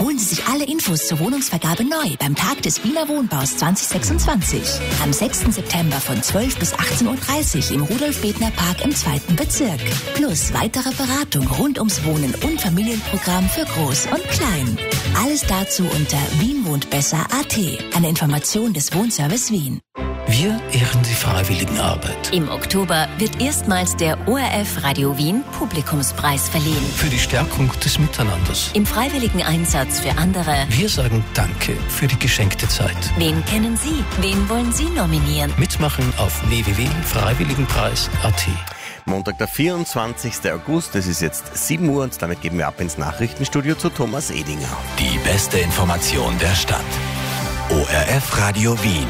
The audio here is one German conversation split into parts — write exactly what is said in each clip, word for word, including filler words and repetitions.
Holen Sie sich alle Infos zur Wohnungsvergabe neu beim Tag des Wiener Wohnbaus zwanzig sechsundzwanzig. Am sechsten September von zwölf bis achtzehn Uhr dreißig im Rudolf-Bedner-Park im zweiten Bezirk. Plus weitere Beratung rund ums Wohnen und Familienprogramm für Groß und Klein. Alles dazu unter wien wohnt besser punkt a t. Eine Information des Wohnservice Wien. Wir ehren die Freiwilligenarbeit. Im Oktober wird erstmals der O R F Radio Wien Publikumspreis verliehen. Für die Stärkung des Miteinanders. Im freiwilligen Einsatz für andere. Wir sagen Danke für die geschenkte Zeit. Wen kennen Sie? Wen wollen Sie nominieren? Mitmachen auf w w w punkt freiwilligenpreis punkt a t. Montag, der vierundzwanzigsten August, es ist jetzt sieben Uhr und damit geben wir ab ins Nachrichtenstudio zu Thomas Edinger. Die beste Information der Stadt. O R F Radio Wien.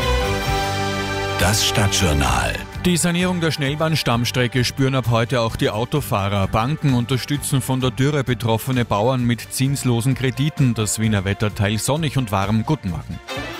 Das Stadtjournal. Die Sanierung der Schnellbahnstammstrecke spüren ab heute auch die Autofahrer. Banken unterstützen von der Dürre betroffene Bauern mit zinslosen Krediten. Das Wiener Wetter teils sonnig und warm. Guten Morgen.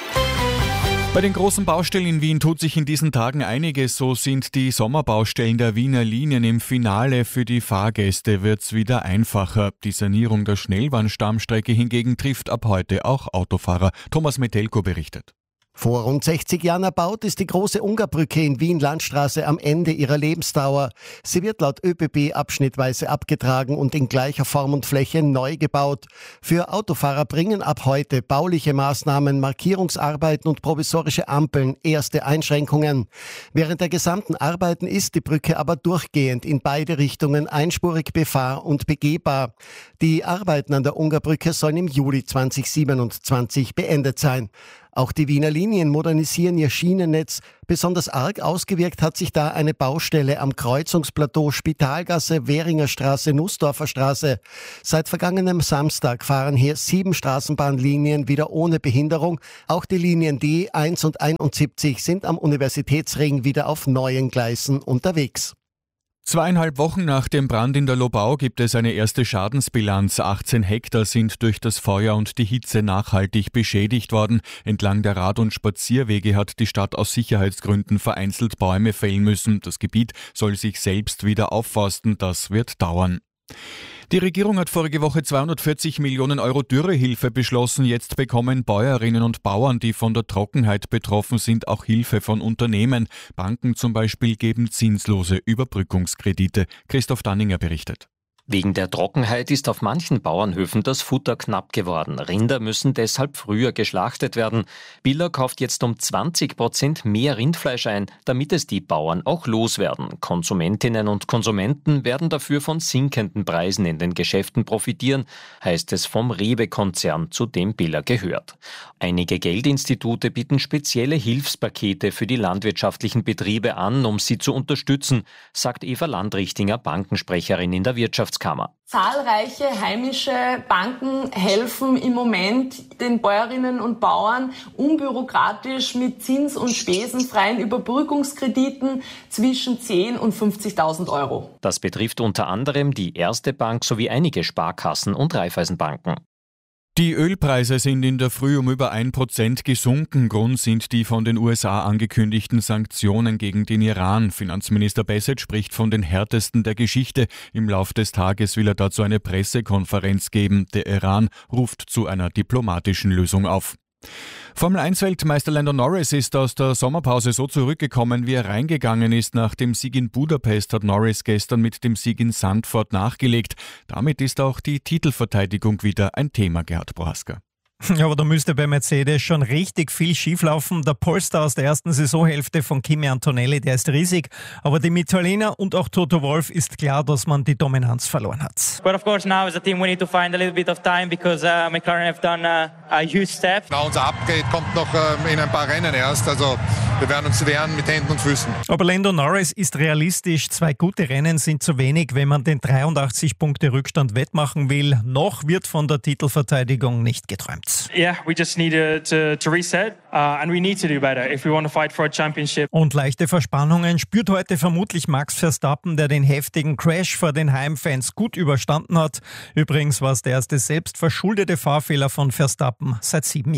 Bei den großen Baustellen in Wien tut sich in diesen Tagen einiges. So sind die Sommerbaustellen der Wiener Linien im Finale. Für die Fahrgäste wird's wieder einfacher. Die Sanierung der Schnellbahnstammstrecke hingegen trifft ab heute auch Autofahrer. Thomas Metelko berichtet. Vor rund sechzig Jahren erbaut ist die große Ungarbrücke in Wien-Landstraße am Ende ihrer Lebensdauer. Sie wird laut ÖBB abschnittweise abgetragen und in gleicher Form und Fläche neu gebaut. Für Autofahrer bringen ab heute bauliche Maßnahmen, Markierungsarbeiten und provisorische Ampeln erste Einschränkungen. Während der gesamten Arbeiten ist die Brücke aber durchgehend in beide Richtungen einspurig befahr- und begehbar. Die Arbeiten an der Ungarbrücke sollen im Juli zweitausendsiebenundzwanzig beendet sein. Auch die Wiener Linien modernisieren ihr Schienennetz. Besonders arg ausgewirkt hat sich da eine Baustelle am Kreuzungsplateau Spitalgasse, Währinger Straße, Nussdorfer Straße. Seit vergangenem Samstag fahren hier sieben Straßenbahnlinien wieder ohne Behinderung. Auch die Linien D eins und einundsiebzig sind am Universitätsring wieder auf neuen Gleisen unterwegs. Zweieinhalb Wochen nach dem Brand in der Lobau gibt es eine erste Schadensbilanz. achtzehn Hektar sind durch das Feuer und die Hitze nachhaltig beschädigt worden. Entlang der Rad- und Spazierwege hat die Stadt aus Sicherheitsgründen vereinzelt Bäume fällen müssen. Das Gebiet soll sich selbst wieder aufforsten. Das wird dauern. Die Regierung hat vorige Woche zweihundertvierzig Millionen Euro Dürrehilfe beschlossen. Jetzt bekommen Bäuerinnen und Bauern, die von der Trockenheit betroffen sind, auch Hilfe von Unternehmen. Banken zum Beispiel geben zinslose Überbrückungskredite. Christoph Danninger berichtet. Wegen der Trockenheit ist auf manchen Bauernhöfen das Futter knapp geworden. Rinder müssen deshalb früher geschlachtet werden. Biller kauft jetzt um zwanzig Prozent mehr Rindfleisch ein, damit es die Bauern auch loswerden. Konsumentinnen und Konsumenten werden dafür von sinkenden Preisen in den Geschäften profitieren, heißt es vom Rewe-Konzern, zu dem Biller gehört. Einige Geldinstitute bieten spezielle Hilfspakete für die landwirtschaftlichen Betriebe an, um sie zu unterstützen, sagt Eva Landrichtinger, Bankensprecherin in der Wirtschaftskammer. Zahlreiche heimische Banken helfen im Moment den Bäuerinnen und Bauern unbürokratisch mit zins- und spesenfreien Überbrückungskrediten zwischen zehn und fünfzigtausend Euro. Das betrifft unter anderem die Erste Bank sowie einige Sparkassen und Raiffeisenbanken. Die Ölpreise sind in der Früh um über ein Prozent gesunken. Grund sind die von den U S A angekündigten Sanktionen gegen den Iran. Finanzminister Bassett spricht von den härtesten der Geschichte. Im Lauf des Tages will er dazu eine Pressekonferenz geben. Der Iran ruft zu einer diplomatischen Lösung auf. Formel eins Weltmeister Lando Norris ist aus der Sommerpause so zurückgekommen, wie er reingegangen ist. Nach dem Sieg in Budapest hat Norris gestern mit dem Sieg in Zandvoort nachgelegt. Damit ist auch die Titelverteidigung wieder ein Thema, Gerhard Prohaska. Ja, aber da müsste bei Mercedes schon richtig viel schieflaufen. Der Polestar aus der ersten Saisonhälfte von Kimi Antonelli, der ist riesig. Aber dem Italiener und auch Toto Wolff ist klar, dass man die Dominanz verloren hat. But of course now as a team we need to find a little bit of time because uh, McLaren have done uh, a huge step. Na, unser Upgrade kommt noch uh, in ein paar Rennen erst. Also wir werden uns wehren mit Händen und Füßen. Aber Lando Norris ist realistisch. Zwei gute Rennen sind zu wenig, wenn man den dreiundachtzig Punkte Rückstand wettmachen will. Noch wird von der Titelverteidigung nicht geträumt. Yeah, we just need to, to reset uh, and we need to do better if we want to fight for a championship. Und leichte Verspannungen spürt heute vermutlich Max Verstappen, der den heftigen Crash vor den Heimfans gut überstanden hat. Übrigens war es der erste selbstverschuldete Fahrfehler von Verstappen seit sieben Jahren.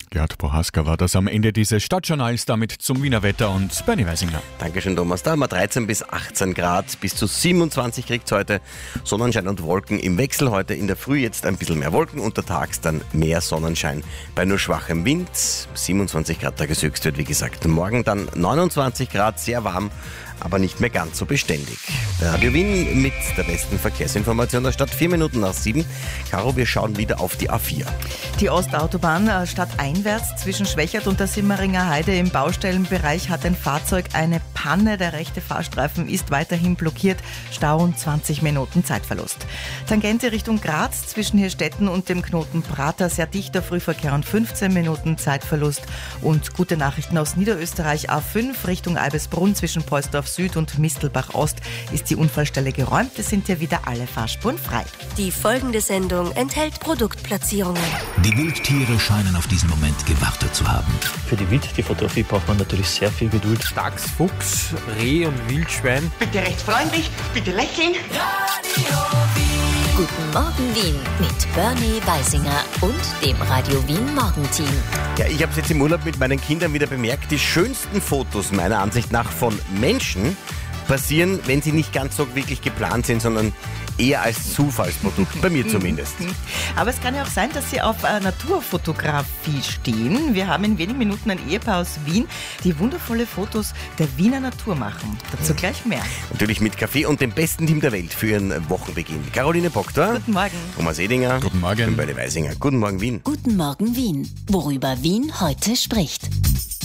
Gerd Prohaska war das am Ende dieses Stadtjournals, damit zum Wiener Wetter und Bernie Weisinger. Dankeschön, Thomas. Da haben wir dreizehn bis achtzehn Grad, bis zu siebenundzwanzig kriegt es heute. Sonnenschein und Wolken im Wechsel. Heute in der Früh jetzt ein bisschen mehr Wolken, untertags dann mehr Sonnenschein. Bei nur schwachem Wind, siebenundzwanzig Grad Tageshöchst wird wie gesagt. Morgen dann neunundzwanzig Grad, sehr warm, aber nicht mehr ganz so beständig. Radio Wien mit der besten Verkehrsinformation der Stadt. Vier Minuten nach sieben. Caro, wir schauen wieder auf die A vier. Die Ostautobahn äh, stadteinwärts zwischen Schwächert und der Simmeringer Heide im Baustellenbereich hat ein Fahrzeug eine Panne. Der rechte Fahrstreifen ist weiterhin blockiert. Stau und zwanzig Minuten Zeitverlust. Tangente Richtung Graz zwischen Hirstetten und dem Knoten Prater. Sehr dichter Frühverkehr und fünfzehn Minuten Zeitverlust. Und gute Nachrichten aus Niederösterreich. A fünf Richtung Eibesbrunn zwischen Poisdorf Süd und Mistelbach Ost ist die Unfallstelle geräumt. Es sind ja wieder alle Fahrspuren frei. Die folgende Sendung enthält Produktplatzierungen. Die Wildtiere scheinen auf diesen Moment gewartet zu haben. Für die Wildtierfotografie braucht man natürlich sehr viel Geduld. Dachs, Fuchs, Reh und Wildschwein. Bitte recht freundlich, bitte lächeln. Radio Wien. Guten Morgen Wien mit Bernie Weisinger und dem Radio Wien Morgenteam. Ja, ich habe es jetzt im Urlaub mit meinen Kindern wieder bemerkt, die schönsten Fotos meiner Ansicht nach von Menschen passieren, wenn sie nicht ganz so wirklich geplant sind, sondern eher als Zufallsprodukt, bei mir zumindest. Aber es kann ja auch sein, dass Sie auf äh, Naturfotografie stehen. Wir haben in wenigen Minuten ein Ehepaar aus Wien, die wundervolle Fotos der Wiener Natur machen. Dazu gleich mehr. Natürlich mit Kaffee und dem besten Team der Welt für Ihren Wochenbeginn. Caroline Proctor. Guten Morgen. Thomas Edinger. Guten Morgen. Und Bernie Weisinger. Guten Morgen Wien. Guten Morgen Wien. Worüber Wien heute spricht.